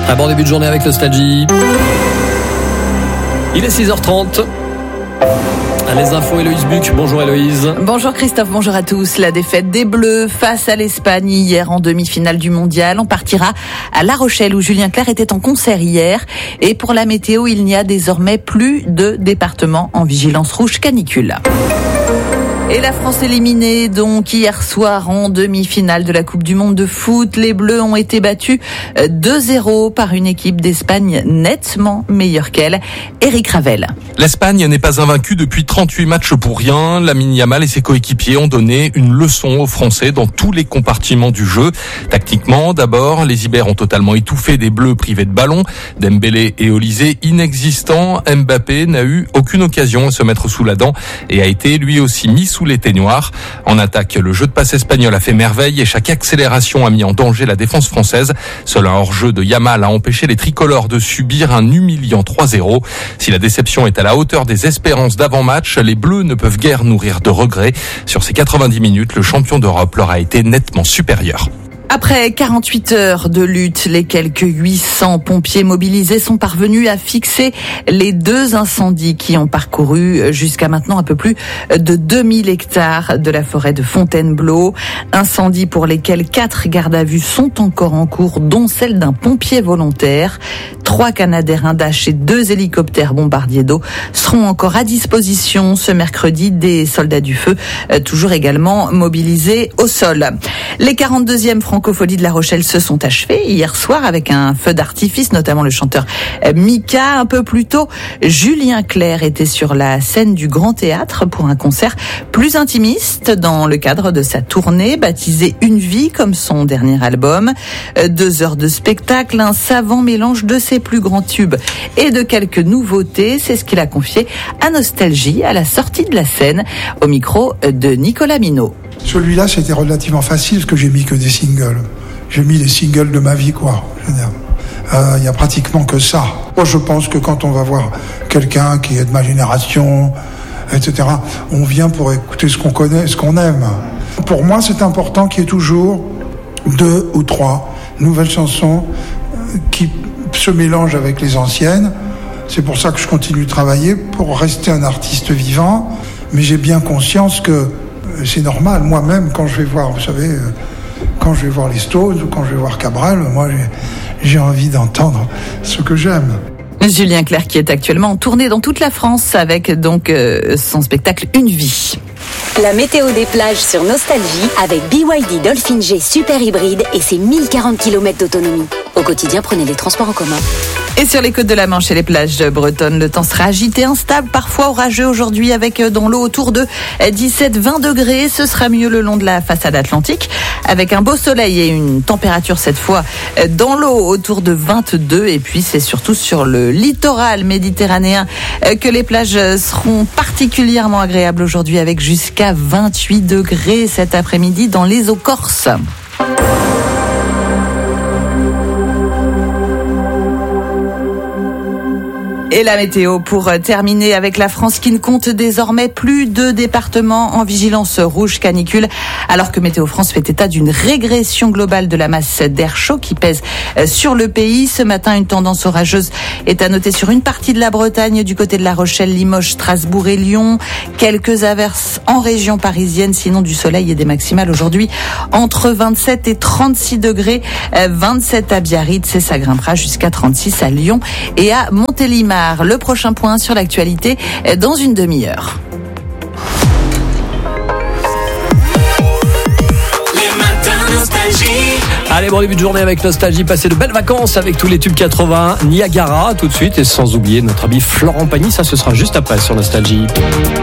Un bon début de journée avec Nostalgie. Il est 6h30. Les infos, Héloïse Buc. Bonjour Héloïse. Bonjour Christophe, bonjour à tous. La défaite des Bleus face à l'Espagne hier en demi-finale du Mondial. On partira à La Rochelle où Julien Clerc était en concert hier. Et pour la météo, il n'y a désormais plus de département en vigilance rouge canicule. Et la France éliminée donc hier soir en demi-finale de la Coupe du Monde de foot. Les Bleus ont été battus 2-0 par une équipe d'Espagne nettement meilleure qu'elle. Éric Ravel. L'Espagne n'est pas invaincue depuis 38 matchs pour rien. Lamine Yamal et ses coéquipiers ont donné une leçon aux Français dans tous les compartiments du jeu. Tactiquement, d'abord, les Ibères ont totalement étouffé des Bleus privés de ballon. Dembélé et Olysée inexistants. Mbappé n'a eu aucune occasion de se mettre sous la dent et a été lui aussi mis sous les ténoirs. En attaque, le jeu de passe espagnol a fait merveille et chaque accélération a mis en danger la défense française. Seul un hors-jeu de Yamal a empêché les tricolores de subir un humiliant 3-0. Si la déception est à la hauteur des espérances d'avant-match, les Bleus ne peuvent guère nourrir de regrets. Sur ces 90 minutes, le champion d'Europe leur a été nettement supérieur. Après 48 heures de lutte, les quelques 800 pompiers mobilisés sont parvenus à fixer les 2 incendies qui ont parcouru jusqu'à maintenant un peu plus de 2000 hectares de la forêt de Fontainebleau. Incendies pour lesquels 4 gardes à vue sont encore en cours, dont celle d'un pompier volontaire. 3 Canadair Dash et 2 hélicoptères bombardiers d'eau seront encore à disposition ce mercredi des soldats du feu, toujours également mobilisés au sol. Les 42e Francopholies de La Rochelle se sont achevées hier soir avec un feu d'artifice, notamment le chanteur Mika. Un peu plus tôt, Julien Clerc était sur la scène du Grand Théâtre pour un concert plus intimiste dans le cadre de sa tournée baptisée Une vie comme son dernier album. 2 heures de spectacle, un savant mélange de ses plus grands tubes et de quelques nouveautés. C'est ce qu'il a confié à Nostalgie à la sortie de la scène au micro de Nicolas Minot. Celui-là, c'était relativement facile parce que j'ai mis que des singles. J'ai mis les singles de ma vie, quoi. Il y a pratiquement que ça. Moi, je pense que quand on va voir quelqu'un qui est de ma génération, etc., on vient pour écouter ce qu'on connaît, ce qu'on aime. Pour moi, c'est important qu'il y ait toujours 2 ou 3 nouvelles chansons qui se mélangent avec les anciennes. C'est pour ça que je continue de travailler, pour rester un artiste vivant. Mais j'ai bien conscience que c'est normal. Moi-même, quand je vais voir, vous savez, quand je vais voir les Stones ou quand je vais voir Cabrel, moi, j'ai envie d'entendre ce que j'aime. Julien Clerc qui est actuellement en tournée dans toute la France avec donc son spectacle Une vie. La météo des plages sur Nostalgie avec BYD Dolphin G Super Hybride et ses 1040 km d'autonomie. Au quotidien, prenez les transports en commun. Et sur les côtes de la Manche et les plages bretonnes, le temps sera agité, instable, parfois orageux aujourd'hui avec dans l'eau autour de 17-20 degrés. Ce sera mieux le long de la façade atlantique avec un beau soleil et une température cette fois dans l'eau autour de 22. Et puis c'est surtout sur le littoral méditerranéen que les plages seront particulièrement agréables aujourd'hui avec jusqu'à 28 degrés cet après-midi dans les eaux corses. Et la météo pour terminer avec la France qui ne compte désormais plus de départements en vigilance rouge canicule, alors que Météo France fait état d'une régression globale de la masse d'air chaud qui pèse sur le pays. Ce matin, une tendance orageuse est à noter sur une partie de la Bretagne, du côté de La Rochelle, Limoges, Strasbourg et Lyon. Quelques averses en région parisienne, sinon du soleil et des maximales aujourd'hui entre 27 et 36 degrés. 27 à Biarritz et ça grimpera jusqu'à 36 à Lyon et à Montélimar. Le prochain point sur l'actualité dans une demi-heure. Allez, bon début de journée avec Nostalgie. Passez de belles vacances avec tous les tubes 80. Niagara tout de suite et sans oublier notre ami Florent Pagny. Ça, ce sera juste après sur Nostalgie.